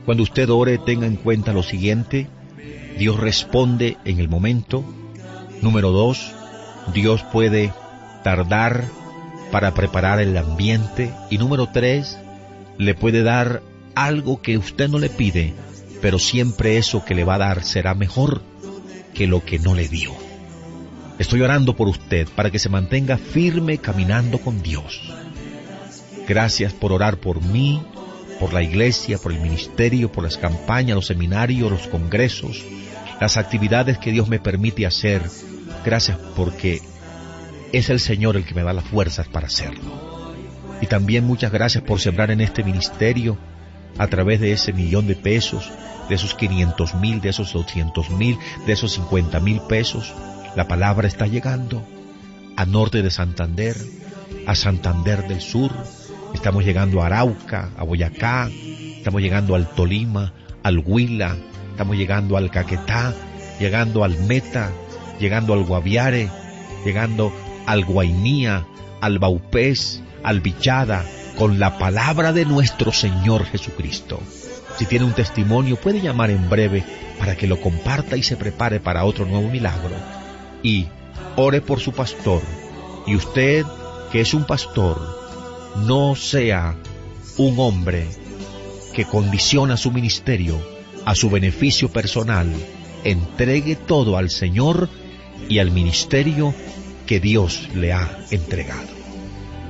Cuando usted ore, tenga en cuenta lo siguiente: Dios responde en el momento. Número 2, Dios puede tardar para preparar el ambiente. Y número 3, le puede dar algo que usted no le pide, pero siempre eso que le va a dar será mejor que lo que no le dio. Estoy orando por usted para que se mantenga firme caminando con Dios. Gracias por orar por mí, por la iglesia, por el ministerio, por las campañas, los seminarios, los congresos, las actividades que Dios me permite hacer. Gracias porque es el Señor el que me da las fuerzas para hacerlo. Y también muchas gracias por sembrar en este ministerio a través de ese $1,000,000, de esos 500,000, de esos 200,000, de esos 50,000 pesos. La palabra está llegando a norte de Santander, a Santander del Sur. Estamos llegando a Arauca, a Boyacá, estamos llegando al Tolima, al Huila, estamos llegando al Caquetá, llegando al Meta, llegando al Guaviare, llegando al Guainía, al Baupés, al Vichada, con la palabra de nuestro Señor Jesucristo. Si tiene un testimonio, puede llamar en breve para que lo comparta y se prepare para otro nuevo milagro. Y ore por su pastor. Y usted, que es un pastor, no sea un hombre que condiciona su ministerio a su beneficio personal. Entregue todo al Señor y al ministerio que Dios le ha entregado.